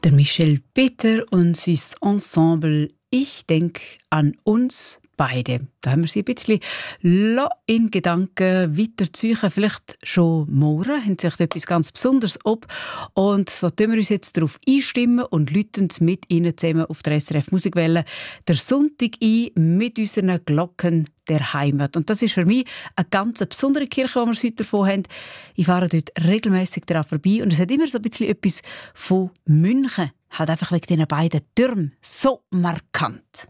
Der Michel Peter und sein Ensemble «Ich denk an uns beide». Da haben wir sie ein bisschen in Gedanken weiterziehen. Vielleicht schon morgen haben sie sich etwas ganz Besonderes ab. Und so tun wir uns jetzt darauf einstimmen und läuten mit ihnen zusammen auf der SRF Musikwelle der Sonntag ein mit unseren Glocken der Heimat. Und das ist für mich eine ganz besondere Kirche, die wir heute davon haben. Ich fahre dort regelmässig daran vorbei und es hat immer so ein bisschen etwas von München. Halt einfach wegen diesen beiden Türmen so markant.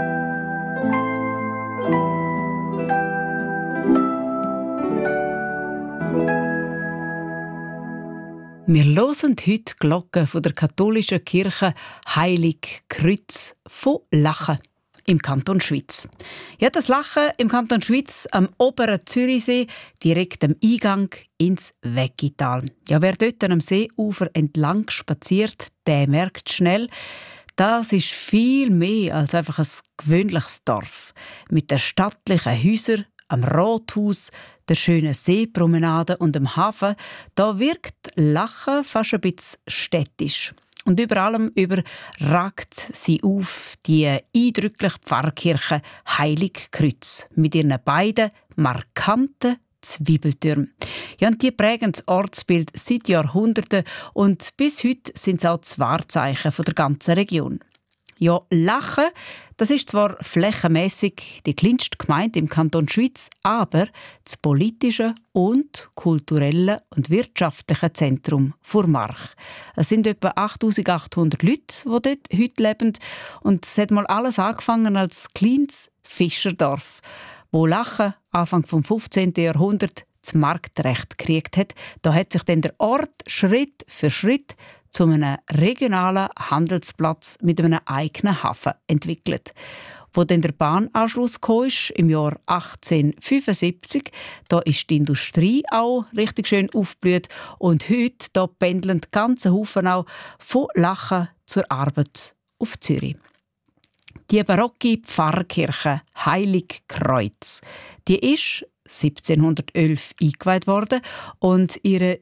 Wir hören heute Glocken von der katholischen Kirche Heilig Kreuz von Lachen im Kanton Schwyz. Ja, das Lachen im Kanton Schwyz am oberen Zürichsee, direkt am Eingang ins Weggital. Ja, wer dort am Seeufer entlang spaziert, der merkt schnell, das ist viel mehr als einfach ein gewöhnliches Dorf. Mit den stattlichen Häusern, am Rathaus, der schönen Seepromenade und dem Hafen, da wirkt Lachen fast ein bisschen städtisch. Und über allem ragt sie auf, die eindrückliche Pfarrkirche Heilig Kreuz mit ihren beiden markanten Zwiebeltürmen. Ja, und die prägen das Ortsbild seit Jahrhunderten und bis heute sind sie auch das Wahrzeichen der ganzen Region. Ja, Lachen, das ist zwar flächenmässig die kleinste Gemeinde im Kanton Schwyz, aber das politische und kulturelle und wirtschaftliche Zentrum vor March. Es sind etwa 8800 Leute, die dort heute leben. Und es hat mal alles angefangen als kleines Fischerdorf, wo Lachen Anfang vom 15. Jahrhundert das Marktrecht gekriegt hat. Da hat sich dann der Ort Schritt für Schritt zu einem regionalen Handelsplatz mit einem eigenen Hafen entwickelt. Wo dann der Bahnanschluss kam, im Jahr 1875, da ist die Industrie auch richtig schön aufgeblüht und heute da pendeln die ganzen Haufen auch von Lachen zur Arbeit auf Zürich. Die barocke Pfarrkirche Heilig Kreuz, die ist 1711 eingeweiht worden und ihre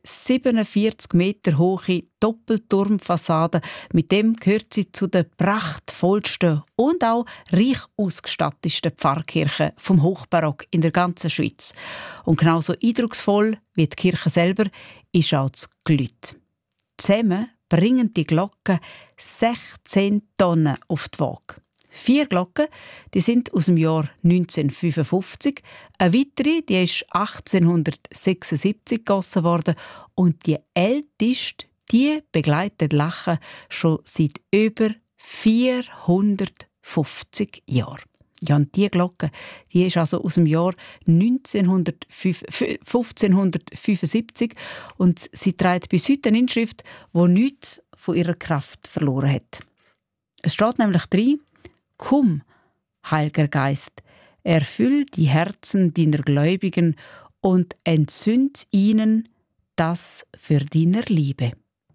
47 Meter hohe Doppelturmfassade, mit dem gehört sie zu den prachtvollsten und auch reich ausgestattetsten Pfarrkirchen vom Hochbarock in der ganzen Schweiz. Und genauso eindrucksvoll wie die Kirche selber ist auch das Gelüt. Zusammen bringen die Glocken 16 Tonnen auf die Waage. 4 Glocken, die sind aus dem Jahr 1955. Eine weitere, die ist 1876 gegossen worden. Und die älteste, die begleitet Lachen schon seit über 450 Jahren. Ja, und diese Glocke, die ist also aus dem Jahr 1575 und sie trägt bis heute eine Inschrift, die nichts von ihrer Kraft verloren hat. Es steht nämlich drin: Komm, Heiliger Geist, erfüll die Herzen deiner Gläubigen und entzünd ihnen das für deiner Liebe.